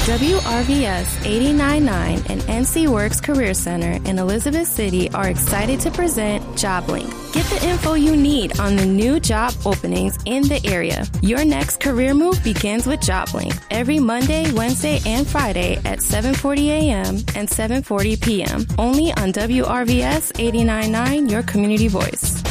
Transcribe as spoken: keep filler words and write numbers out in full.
W R V S eighty-nine point nine and N C Works Career Center in Elizabeth City are excited to present JobLink. Get the info you need on the new job openings in the area. Your next career move begins with JobLink every Monday, Wednesday, and Friday at seven forty a.m. and seven forty p.m. Only on W R V S eighty-nine point nine, your community voice.